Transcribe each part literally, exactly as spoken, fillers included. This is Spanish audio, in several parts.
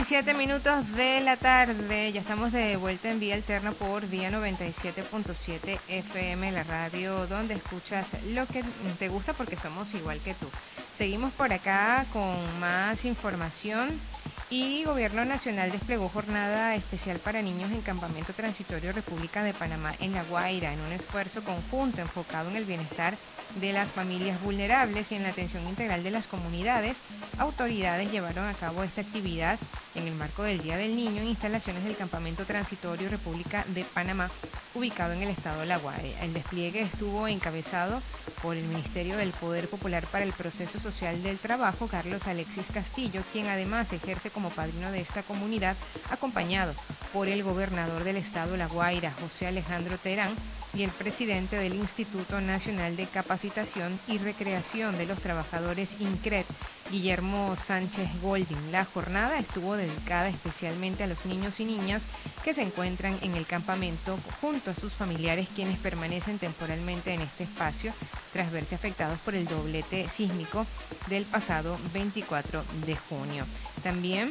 diecisiete minutos de la tarde, ya estamos de vuelta en Vía Alterna por Vía noventa y siete punto siete F M, la radio donde escuchas lo que te gusta porque somos igual que tú. Seguimos por acá con más información y Gobierno Nacional desplegó jornada especial para niños en Campamento Transitorio República de Panamá en La Guaira, en un esfuerzo conjunto enfocado en el bienestar de las familias vulnerables y en la atención integral de las comunidades. Autoridades llevaron a cabo esta actividad en el marco del Día del Niño en instalaciones del Campamento Transitorio República de Panamá, ubicado en el estado de La Guaira. El despliegue estuvo encabezado por el Ministerio del Poder Popular para el Proceso Social del Trabajo, Carlos Alexis Castillo, quien además ejerce como padrino de esta comunidad, acompañado por el gobernador del estado de La Guaira, José Alejandro Terán, y el presidente del Instituto Nacional de Capacitación y Recreación de los Trabajadores INCRET, Guillermo Sánchez Golding. La jornada estuvo dedicada especialmente a los niños y niñas que se encuentran en el campamento junto a sus familiares, quienes permanecen temporalmente en este espacio tras verse afectados por el doblete sísmico del pasado veinticuatro de junio. También,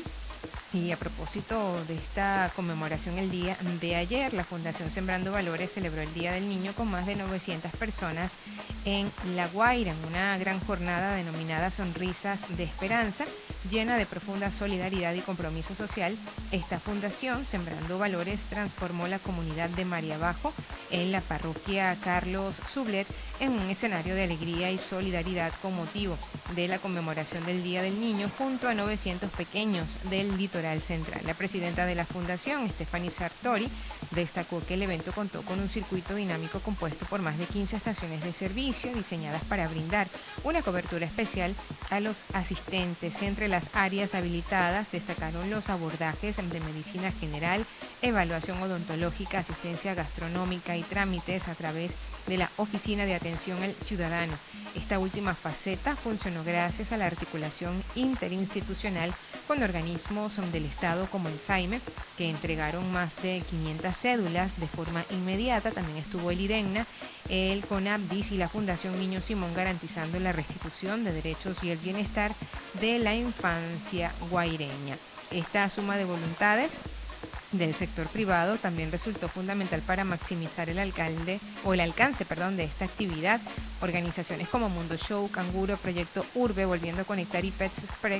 y a propósito de esta conmemoración el día de ayer, la Fundación Sembrando Valores celebró el Día del Niño con más de novecientas personas en La Guaira, en una gran jornada denominada Sonrisas de Esperanza, llena de profunda solidaridad y compromiso social. Esta fundación, Sembrando Valores, transformó la comunidad de Mariabajo en la parroquia Carlos Sublet en un escenario de alegría y solidaridad con motivo de la conmemoración del Día del Niño junto a novecientos pequeños del litoral central. La presidenta de la fundación, Stephanie Sartori, destacó que el evento contó con un circuito dinámico compuesto por más de quince estaciones de servicio diseñadas para brindar una cobertura especial a los asistentes. Entre las áreas habilitadas destacaron los abordajes de medicina general, evaluación odontológica, asistencia gastronómica y trámites a través de la Oficina de Atención al Ciudadano. Esta última faceta funcionó gracias a la articulación interinstitucional con organismos del Estado como el SAIME, que entregaron más de quinientas cédulas de forma inmediata. También estuvo el IDENNA, el CONAPDIS y la Fundación Niño Simón, garantizando la restitución de derechos y el bienestar de la infancia guaireña. Esta suma de voluntades del sector privado también resultó fundamental para maximizar el alcalde o el alcance, perdón, de esta actividad. Organizaciones como Mundo Show, Canguro, Proyecto Urbe, Volviendo a Conectar y Pets Express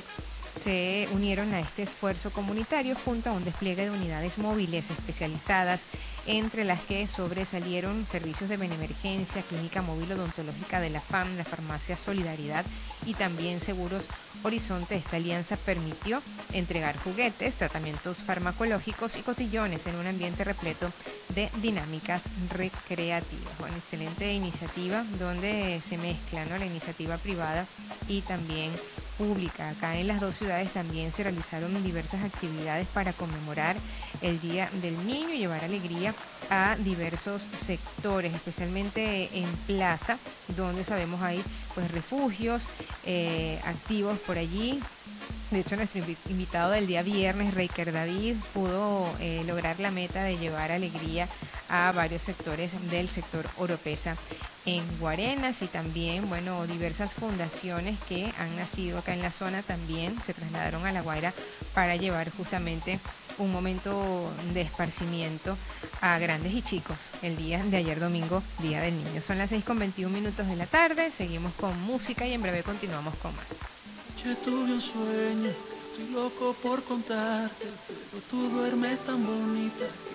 se unieron a este esfuerzo comunitario junto a un despliegue de unidades móviles especializadas, entre las que sobresalieron servicios de benemergencia, clínica móvil odontológica de la F A M, la farmacia Solidaridad y también Seguros Horizonte. Esta alianza permitió entregar juguetes, tratamientos farmacológicos y cotillones en un ambiente repleto de dinámicas recreativas. Una excelente iniciativa donde se mezcla, ¿no?, la iniciativa privada y también pública. Acá en las dos ciudades también se realizaron diversas actividades para conmemorar el Día del Niño y llevar alegría a diversos sectores, especialmente en Plaza, donde sabemos hay pues refugios eh, activos por allí. De hecho, nuestro invitado del día viernes, Reiker David, pudo eh, lograr la meta de llevar alegría a varios sectores del sector Oropesa en Guarenas, y también, bueno, diversas fundaciones que han nacido acá en la zona también se trasladaron a La Guaira para llevar justamente un momento de esparcimiento a grandes y chicos el día de ayer domingo, Día del Niño. Son las seis con veintiún minutos de la tarde, seguimos con música y en breve continuamos con más. Yo tuve un sueño, estoy loco por contarte, pero tú duermes tan bonita